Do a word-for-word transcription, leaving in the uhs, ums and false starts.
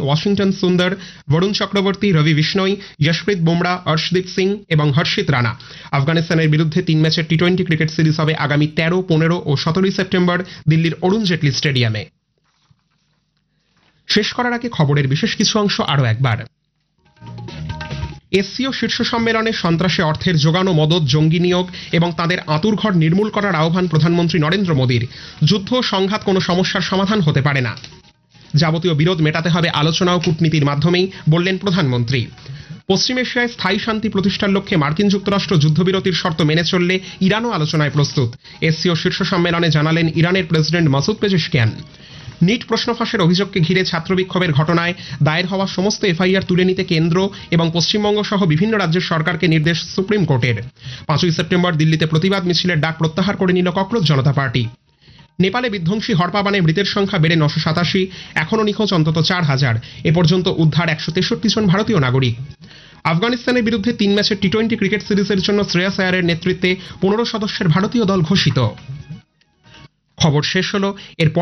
Washington সুন্দর, বরুণ চক্রবর্তী, রবি বিষ্ণই, যশপ্রীত বুমরা, অর্শদীপ সিং এবং হর্ষিত রানা। আফগানিস্তানের বিরুদ্ধে তিন ম্যাচের টি টোয়েন্টি ক্রিকেট সিরিজ হবে আগামী তেরো, পনেরো ও সতেরোই সেপ্টেম্বর দিল্লির অরুণ জেটলি স্টেডিয়ামে। শেষ করার আগে খবরের বিশেষ কিছু অংশ আরও একবার। এসসিও শীর্ষ সম্মেলনে সন্ত্রাসে অর্থের যোগান ও মদত, জঙ্গি নিয়োগ এবং তাদের আঁতুড়ঘর নির্মূল করার আহ্বান প্রধানমন্ত্রী নরেন্দ্র মোদীর। যুদ্ধ সংঘাত কোনো সমস্যার সমাধান হতে পারে না, যাবতীয় বিরোধ মেটাতে হবে আলোচনা ও কূটনীতির মাধ্যমেই, বললেন প্রধানমন্ত্রী। পশ্চিম এশিয়ায় স্থায়ী শান্তি প্রতিষ্ঠার লক্ষ্যে মার্কিন যুক্তরাষ্ট্র যুদ্ধবিরতির শর্ত মেনে চললে ইরানও আলোচনায় প্রস্তুত, এসসিও শীর্ষ সম্মেলনে জানালেন ইরানের প্রেসিডেন্ট মাসুদ পেজেশকিয়ান। নিট প্রশ্ন ফাঁসের অভিযোগকে ঘিরে ছাত্র বিক্ষোভের ঘটনায় দায়ের হওয়া সমস্ত এফআইআর তুলে নিতে কেন্দ্র এবং পশ্চিমবঙ্গ সহ বিভিন্ন রাজ্যের সরকারকে নির্দেশ সুপ্রিম কোর্টের। পাঁচই সেপ্টেম্বর দিল্লিতে প্রতিবাদ মিছিলের ডাক প্রত্যাহার করে নিল ককরোচ জনতা পার্টি। নেপালে বিধ্বংসী হরপাবানে মৃতের সংখ্যা বেড়ে নশো সাতাশি, এখনও নিখোঁজ অন্তত চার হাজার। এ পর্যন্ত উদ্ধার একশো তেষট্টি জন ভারতীয় নাগরিক। আফগানিস্তানের বিরুদ্ধে তিন ম্যাচের টি টোয়েন্টি ক্রিকেট সিরিজের জন্য শ্রেয়াস আয়ারের নেতৃত্বে পনেরো সদস্যের ভারতীয় দল ঘোষিত। খবর শেষ হলো। এর